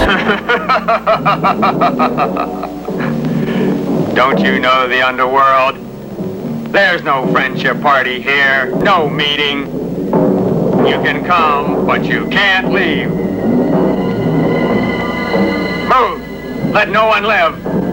Don't you know the underworld? There's no friendship party here, no meeting. You can come, but you can't leave. Move! Let no one live!